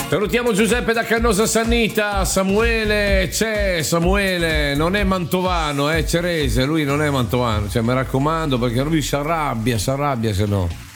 Salutiamo Giuseppe da Canosa Sannita. Samuele c'è, Samuele non è mantovano, Cerese, lui non è mantovano, cioè mi raccomando perché lui si arrabbia se no.